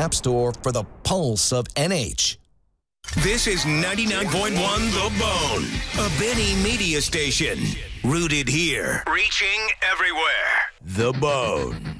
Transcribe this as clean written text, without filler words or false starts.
App Store for the pulse of NH. This is 99.1 The Bone, a Benny media station. Rooted here, reaching everywhere. The Bone.